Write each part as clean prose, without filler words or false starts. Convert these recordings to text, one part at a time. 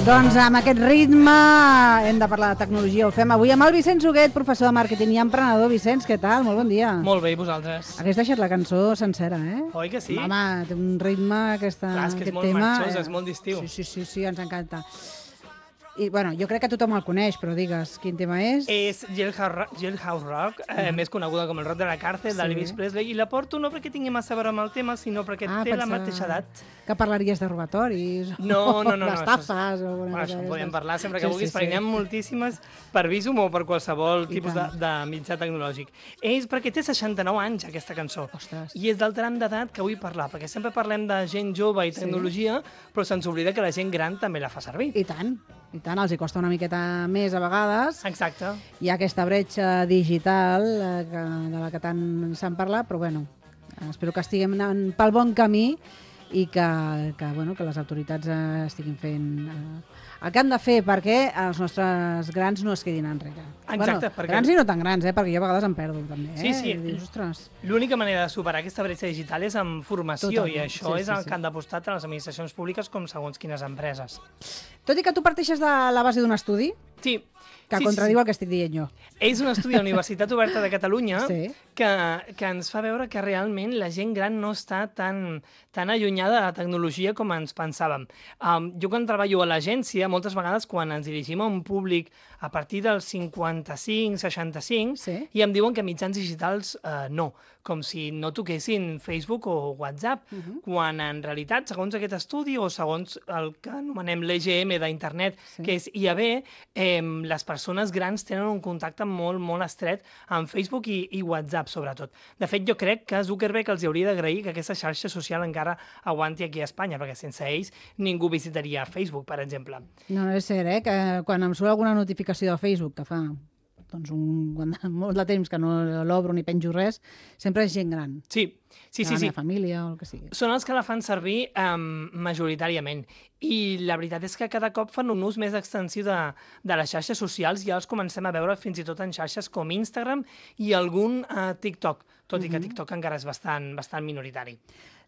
Doncs amb aquest ritme hem de parlar de tecnologia. Ho fem avui amb el Vicenç Huguet, professor de màrqueting i emprenedor. Vicenç, què tal? Molt bon dia. Molt bé, i vosaltres? Hagués deixat la cançó sencera, eh? Oi que sí? Home, té un ritme, aquest tema. Clar, és que és molt marxós, és molt d'estiu. Sí, ens encanta. I, bueno, jo crec que tothom el coneix, però digues, quin tema és? És Jailhouse Rock, més coneguda com el rock de la càrcel, Sí. d'Elvis Presley, i la porto no perquè tingui massa a veure amb el tema, sinó perquè té la mateixa edat. Que parlaries de robatoris, No. d'estafes... Això en podem parlar sempre que vulguis, perquè n'hi ha moltíssimes per Visum o per qualsevol tipus de mitjà tecnològic. És perquè té 69 anys, aquesta cançó. Ostres. I és del tram d'edat que vull parlar, perquè sempre parlem de gent jove i tecnologia, però se'ns oblida que la gent gran també la fa servir. I tant, els hi costa una miqueta més a vegades. Exacte. Hi ha aquesta bretxa digital de la que tant se'n parla, però bueno, espero que estiguem anant pel bon camí i que les autoritats estiguin fent el que han de fer perquè els nostres grans no es quedin enrere. Exacte, perquè... Grans i no tan grans, perquè jo a vegades em perdo també. Sí. Dius, ostres. L'única manera de superar aquesta bretxa digital és amb formació. Totalment. I això és el que han d'apostar tant les administracions públiques com segons quines empreses. Tot i que tu parteixes de la base d'un estudi Sí. que contradiu el que estic dient jo. És un estudi de la Universitat Oberta de Catalunya que ens fa veure que realment la gent gran no està tan allunyada de la tecnologia com ens pensàvem. Jo quan treballo a l'agència, moltes vegades quan ens dirigim a un públic a partir dels 55-65 i em diuen que mitjans digitals no, com si no toquessin Facebook o WhatsApp, quan en realitat, segons aquest estudi o segons el que anomenem l'EGM d'internet, que és IAB, les persones grans tenen un contacte molt, molt estret amb Facebook i WhatsApp, sobretot. De fet, jo crec que Zuckerberg els hauria d'agrair que aquesta xarxa social encara aguanti aquí a Espanya, perquè sense ells ningú visitaria Facebook, per exemple. No, és cert, que quan em surt alguna notificació de Facebook que fa molt de temps que no l'obro ni penjo res, sempre és gent gran. Sí. La meva família o el que sigui. Són els que la fan servir majoritàriament. I la veritat és que cada cop fan un ús més extensiu de les xarxes socials i ja els comencem a veure fins i tot en xarxes com Instagram i algun TikTok, tot i que TikTok encara és bastant minoritari.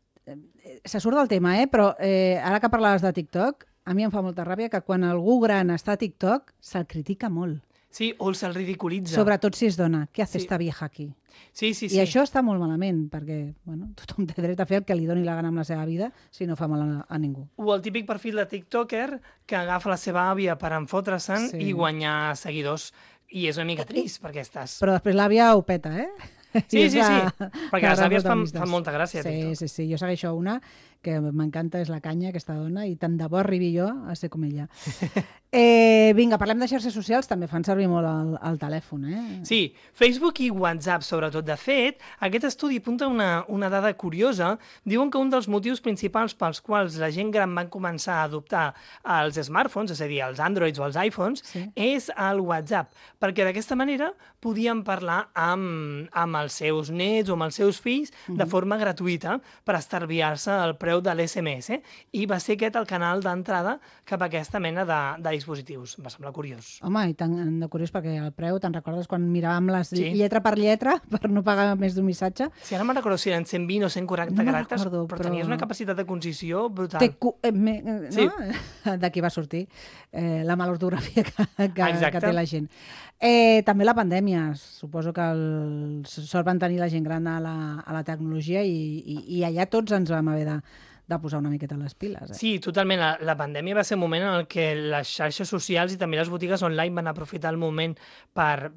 Se surt del tema, però ara que parlaves de TikTok, a mi em fa molta ràbia que quan algú gran està a TikTok se'l critica molt. Sí, o se'l ridiculitza. Sobretot si és dona. Què hace esta vieja aquí? Sí. I això està molt malament, perquè tothom té dret a fer el que li doni la gana amb la seva vida si no fa mal a ningú. O el típic perfil de TikToker que agafa la seva àvia per enfotre-se'n i guanyar seguidors. I és una mica trist, perquè estàs... Però després l'àvia ho peta, Sí, perquè les àvies fan molta gràcia a TikTok. Sí, jo segueixo una que m'encanta, és la Canya, aquesta dona, i tant de bo arribi jo a ser com ella. Vinga, parlem de xarxes socials, també fan servir molt el telèfon, Sí, Facebook i WhatsApp, sobretot. De fet, aquest estudi apunta una dada curiosa. Diuen que un dels motius principals pels quals la gent gran van començar a adoptar els smartphones, és a dir, els Androids o els iPhones, és el WhatsApp, perquè d'aquesta manera podien parlar amb els seus nets o amb els seus fills de forma gratuïta per estalviar-se el preu de l'SMS, i va ser aquest el canal d'entrada cap a aquesta mena de dispositius. Em va semblar curiós. Home, i tant de curiós, perquè el preu, te'n recordes quan miràvem lletra per lletra per no pagar més d'un missatge? Sí, ara me'n recordo si eren 120 o 140 caràcters, però tenies una capacitat de concisió brutal. D'aquí va sortir la mala ortografia que té la gent. També la pandèmia, suposo que sort van tenir la gent gran a la tecnologia i allà tots ens vam haver de posar una miqueta les piles. Sí, totalment. La pandèmia va ser un moment en què les xarxes socials i també les botigues online van aprofitar el moment per